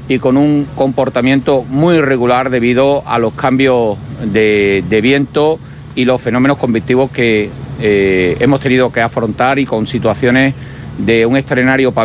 y con un comportamiento muy irregular debido a los cambios de viento y los fenómenos convectivos que hemos tenido que afrontar, y con situaciones de un extraordinario